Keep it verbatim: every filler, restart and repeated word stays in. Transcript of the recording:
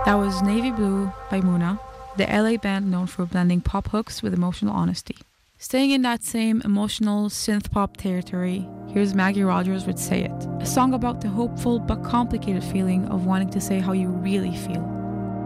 That was Navy Blue by Muna, the L A band known for blending pop hooks with emotional honesty. Staying in that same emotional synth-pop territory, here's Maggie Rogers with Say It, a song about the hopeful but complicated feeling of wanting to say how you really feel.